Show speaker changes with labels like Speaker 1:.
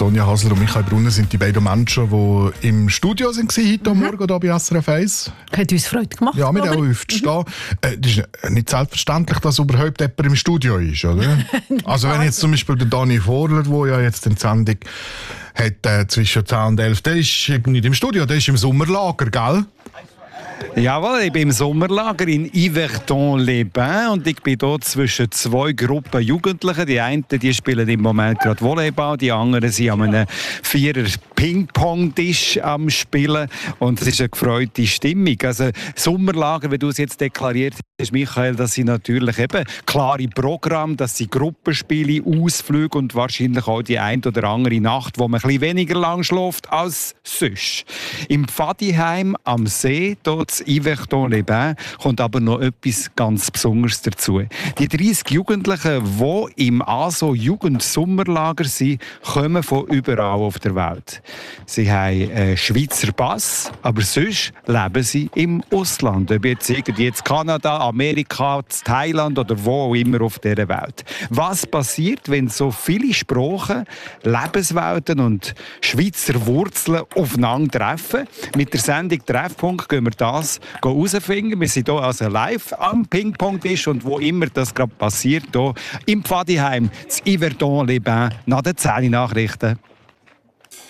Speaker 1: Sonja Hasler und Michael Brunner sind die beiden Menschen, die im Studio waren heute Morgen hier bei SRF 1.
Speaker 2: Hat uns Freude gemacht.
Speaker 1: Ja, wir auch aufzustehen. Das ist nicht selbstverständlich, dass überhaupt jemand im Studio ist, oder? Also wenn jetzt zum Beispiel der Dani Vorler, der ja jetzt in die Sendung hat, zwischen 10 und 11, der ist nicht im Studio, der ist im Sommerlager, gell?
Speaker 3: Jawohl, ich bin im Sommerlager in Yverton-les-Bains und ich bin hier zwischen zwei Gruppen Jugendlichen. Die einen die spielen im Moment gerade Volleyball, die anderen sind an einem Vierer-Ping-Pong-Tisch am Spielen und es ist eine gefreute Stimmung. Also Sommerlager, wie du es jetzt deklariert hast, Michael, das sind natürlich eben klare Programme, das sind Gruppenspiele, Ausflüge und wahrscheinlich auch die ein oder andere Nacht, wo man ein bisschen weniger lang schläft als sonst. Im Pfadiheim am See, dort in Yverton-les-Bains, kommt aber noch etwas ganz Besonderes dazu. Die 30 Jugendlichen, die im ASO-Jugendsommerlager sind, kommen von überall auf der Welt. Sie haben einen Schweizer Pass, aber sonst leben sie im Ausland. Ob jetzt irgendwie in Kanada, Amerika, Thailand oder wo auch immer auf dieser Welt. Was passiert, wenn so viele Sprachen, Lebenswelten und Schweizer Wurzeln aufeinander treffen? Mit der Sendung «Treffpunkt» gehen wir das herausfinden. Wir sind hier also live am Ping-Pong-Tisch und wo immer das gerade passiert, hier im Pfadiheim, in Yverton-les-Bains, nach den 10 Nachrichten.